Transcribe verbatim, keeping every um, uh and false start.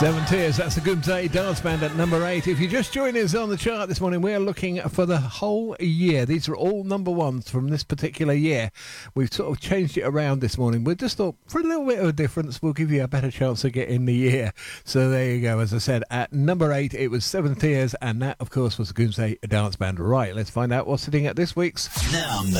Seven Tears, that's the Gumzay Dance Band at number eight. If you just joined us on the chart this morning, we're looking for the whole year. These are all number ones from this particular year. We've sort of changed it around this morning. We just thought, for a little bit of a difference, we'll give you a better chance of getting the year. So there you go. As I said, at number eight, it was Seven Tears, and that, of course, was the Gumzay Dance Band. Right, let's find out what's sitting at this week's Number